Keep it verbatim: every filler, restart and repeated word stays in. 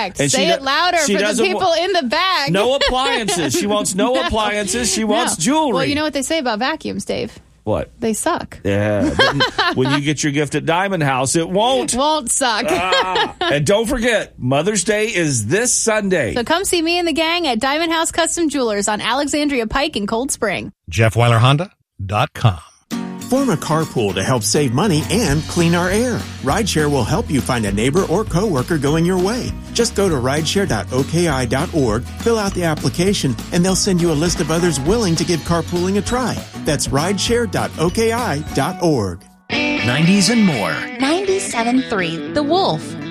correct. And Say she it do- louder she for the doesn't wa- people in the back. No appliances. She wants no, No. appliances. She No. wants jewelry. Well, you know what they say about vacuums, Dave? What? They suck. Yeah. But when you get your gift at Diamond House, it won't. Won't suck. Ah. And don't forget, Mother's Day is this Sunday. So come see me and the gang at Diamond House Custom Jewelers on Alexandria Pike in Cold Spring. Jeff Weiler Honda dot com. Form a carpool to help save money and clean our air. Rideshare will help you find a neighbor or coworker going your way. Just go to rideshare dot o k i dot org, fill out the application, and they'll send you a list of others willing to give carpooling a try. That's rideshare dot o k i dot org. nineties and more. ninety-seven point three The Wolf.